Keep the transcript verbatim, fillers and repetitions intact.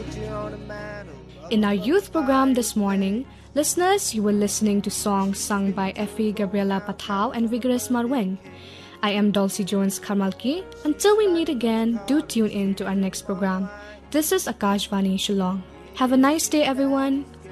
In our youth program this morning, listeners, you were listening to songs sung by Effie Gabriela Patao and Vigorous Marweng. I am Dulcie Jones Karmalki. Until we meet again, do tune in to our next program. This is Akashvani Shillong. Have a nice day, everyone.